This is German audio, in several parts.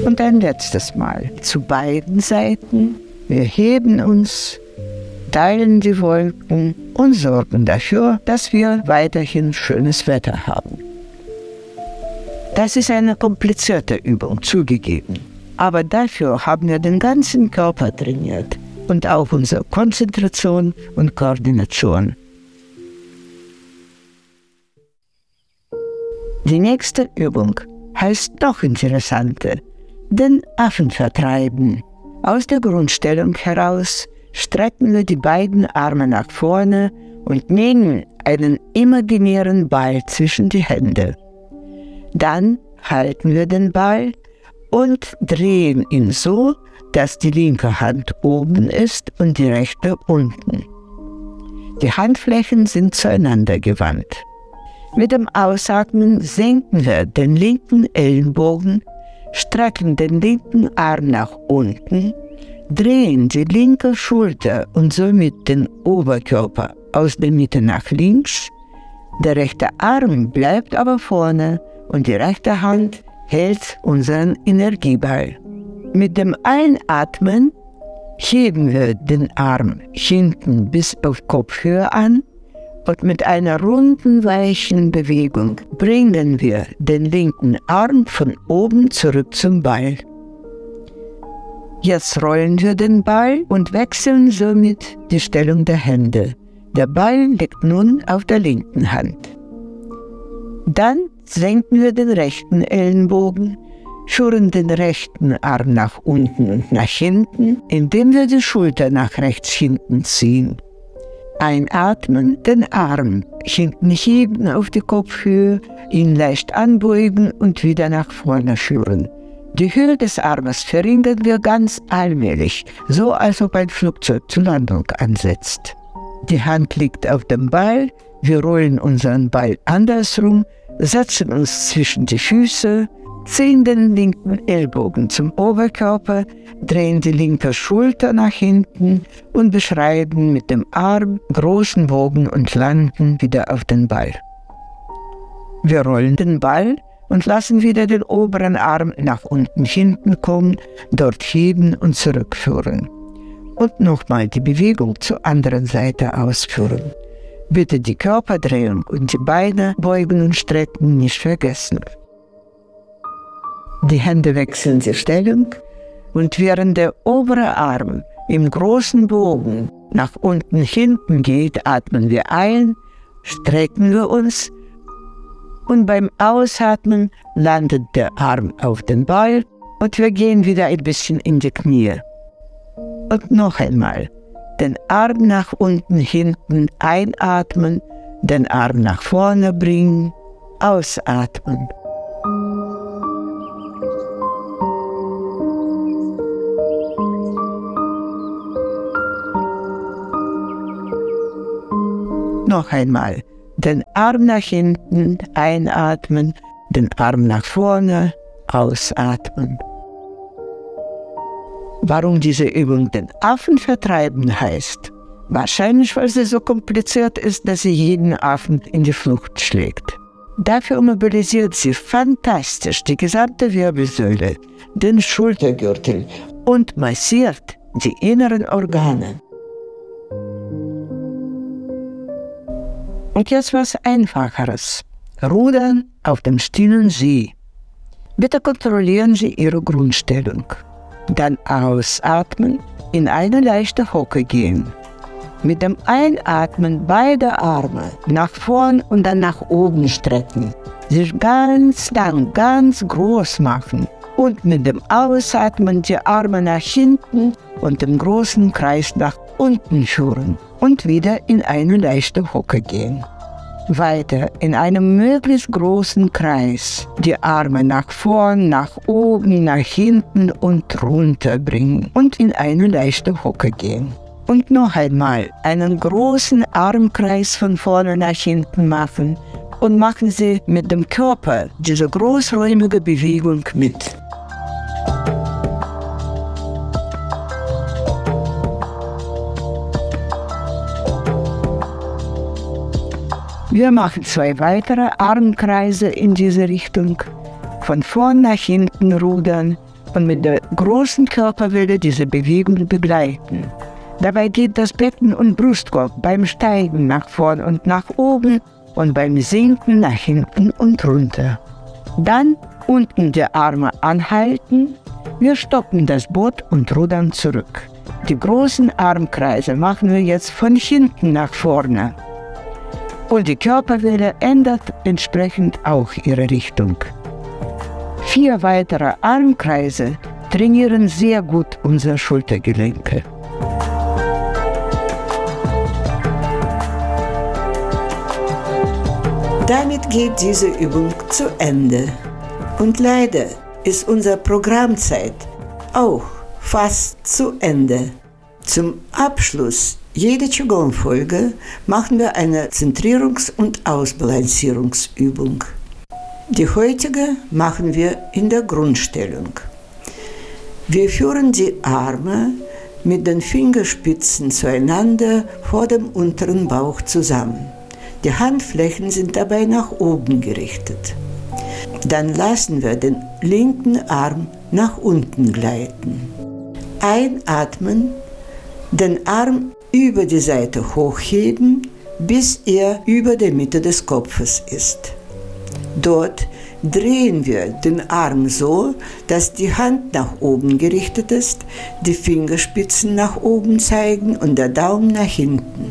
Und ein letztes Mal zu beiden Seiten. Wir heben uns, teilen die Wolken und sorgen dafür, dass wir weiterhin schönes Wetter haben. Das ist eine komplizierte Übung, zugegeben. Aber dafür haben wir den ganzen Körper trainiert und auch unsere Konzentration und Koordination. Die nächste Übung heißt noch interessanter, den Affen vertreiben. Aus der Grundstellung heraus strecken wir die beiden Arme nach vorne und nehmen einen imaginären Ball zwischen die Hände. Dann halten wir den Ball und drehen ihn so, dass die linke Hand oben ist und die rechte unten. Die Handflächen sind zueinander gewandt. Mit dem Ausatmen senken wir den linken Ellenbogen, strecken den linken Arm nach unten, drehen die linke Schulter und somit den Oberkörper aus der Mitte nach links. Der rechte Arm bleibt aber vorne und die rechte Hand hält unseren Energieball. Mit dem Einatmen heben wir den Arm hinten bis auf Kopfhöhe an und mit einer runden, weichen Bewegung bringen wir den linken Arm von oben zurück zum Ball. Jetzt rollen wir den Ball und wechseln somit die Stellung der Hände. Der Ball liegt nun auf der linken Hand. Dann senken wir den rechten Ellenbogen, führen den rechten Arm nach unten und nach hinten, indem wir die Schulter nach rechts hinten ziehen. Einatmen, den Arm hinten heben auf die Kopfhöhe, ihn leicht anbeugen und wieder nach vorne führen. Die Höhe des Armes verringern wir ganz allmählich, so als ob ein Flugzeug zur Landung ansetzt. Die Hand liegt auf dem Ball, wir rollen unseren Ball andersrum, setzen uns zwischen die Füße, ziehen den linken Ellbogen zum Oberkörper, drehen die linke Schulter nach hinten und beschreiben mit dem Arm großen Bogen und landen wieder auf den Ball. Wir rollen den Ball und lassen wieder den oberen Arm nach unten hinten kommen, dort heben und zurückführen. Und nochmal die Bewegung zur anderen Seite ausführen. Bitte die Körperdrehung und die Beine beugen und strecken nicht vergessen. Die Hände wechseln die Stellung und während der obere Arm im großen Bogen nach unten hinten geht, atmen wir ein, strecken wir uns und beim Ausatmen landet der Arm auf den Ball und wir gehen wieder ein bisschen in die Knie. Und noch einmal, den Arm nach unten hinten einatmen, den Arm nach vorne bringen, ausatmen. Noch einmal, den Arm nach hinten einatmen, den Arm nach vorne ausatmen. Warum diese Übung den Affen vertreiben heißt? Wahrscheinlich, weil sie so kompliziert ist, dass sie jeden Affen in die Flucht schlägt. Dafür mobilisiert sie fantastisch die gesamte Wirbelsäule, den Schultergürtel und massiert die inneren Organe. Und jetzt was Einfacheres. Rudern auf dem stillen See. Bitte kontrollieren Sie Ihre Grundstellung. Dann ausatmen, in eine leichte Hocke gehen. Mit dem Einatmen beide Arme nach vorn und dann nach oben strecken. Sich ganz lang, ganz groß machen. Und mit dem Ausatmen die Arme nach hinten und den großen Kreis nach unten führen. Und wieder in eine leichte Hocke gehen. Weiter in einem möglichst großen Kreis die Arme nach vorn, nach oben, nach hinten und runter bringen und in eine leichte Hocke gehen. Und noch einmal einen großen Armkreis von vorne nach hinten machen und machen Sie mit dem Körper diese großräumige Bewegung mit. Wir machen 2 weitere Armkreise in diese Richtung. Von vorn nach hinten rudern und mit der großen Körperwelle diese Bewegung begleiten. Dabei geht das Becken und Brustkorb beim Steigen nach vorn und nach oben und beim Sinken nach hinten und runter. Dann unten die Arme anhalten. Wir stoppen das Boot und rudern zurück. Die großen Armkreise machen wir jetzt von hinten nach vorne. Und die Körperwelle ändert entsprechend auch ihre Richtung. 4 weitere Armkreise trainieren sehr gut unsere Schultergelenke. Damit geht diese Übung zu Ende. Und leider ist unsere Programmzeit auch fast zu Ende. Zum Abschluss jeder Qigong-Folge machen wir eine Zentrierungs- und Ausbalancierungsübung. Die heutige machen wir in der Grundstellung. Wir führen die Arme mit den Fingerspitzen zueinander vor dem unteren Bauch zusammen. Die Handflächen sind dabei nach oben gerichtet. Dann lassen wir den linken Arm nach unten gleiten. Einatmen, den Arm über die Seite hochheben, bis er über der Mitte des Kopfes ist. Dort drehen wir den Arm so, dass die Hand nach oben gerichtet ist, die Fingerspitzen nach oben zeigen und der Daumen nach hinten.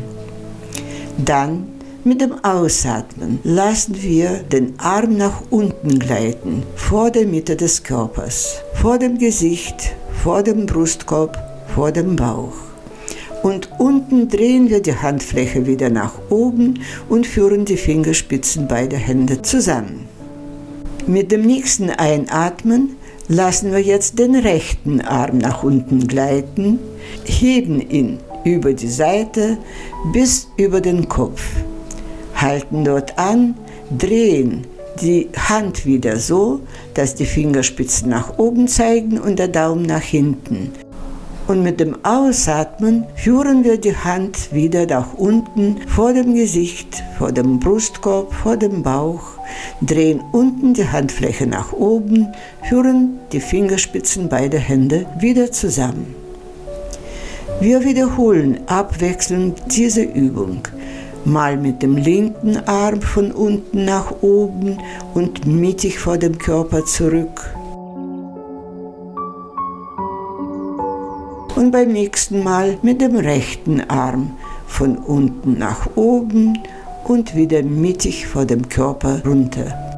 Dann mit dem Ausatmen lassen wir den Arm nach unten gleiten, vor der Mitte des Körpers, vor dem Gesicht, vor dem Brustkorb, vor dem Bauch. Und unten drehen wir die Handfläche wieder nach oben und führen die Fingerspitzen beider Hände zusammen. Mit dem nächsten Einatmen lassen wir jetzt den rechten Arm nach unten gleiten, heben ihn über die Seite bis über den Kopf. Halten dort an, drehen die Hand wieder so, dass die Fingerspitzen nach oben zeigen und der Daumen nach hinten. Und mit dem Ausatmen führen wir die Hand wieder nach unten, vor dem Gesicht, vor dem Brustkorb, vor dem Bauch, drehen unten die Handfläche nach oben, führen die Fingerspitzen beider Hände wieder zusammen. Wir wiederholen abwechselnd diese Übung. Mal mit dem linken Arm von unten nach oben und mittig vor dem Körper zurück. Und beim nächsten Mal mit dem rechten Arm von unten nach oben und wieder mittig vor dem Körper runter.